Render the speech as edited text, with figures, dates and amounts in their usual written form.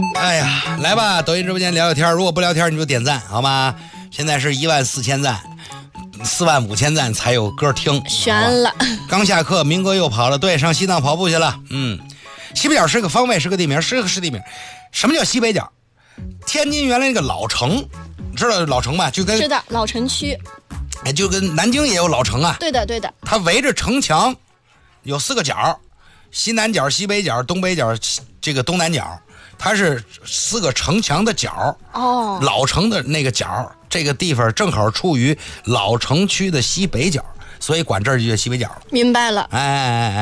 哎呀，来吧，抖音直播间聊聊天，如果不聊天你就点赞好吗？现在是14000赞，45000赞才有歌听。 悬了。 刚下课，明哥又跑了，对，上西藏跑步去了。西北角是个方位，是个地名，是个市地名。什么叫西北角？天津原来那个老城，知道老城吧？就跟知道老城区， 就跟南京也有老城啊。 对的对的。 它围着城墙有4个角，西南角、西北角、东北角，这个东南角，它是4个城墙的角。 哦， 老城的那个角，这个地方正好处于老城区的西北角，所以管这儿就叫西北角。 明白了。 哎。